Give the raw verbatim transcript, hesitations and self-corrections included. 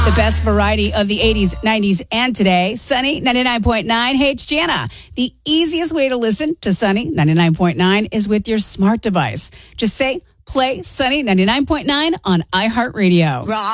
The best variety of the eighties, nineties, and today. Sunny ninety-nine point nine. Hey, it's Jana. The easiest way to listen to Sunny ninety-nine point nine is with your smart device. Just say, play Sunny ninety-nine point nine on iHeartRadio.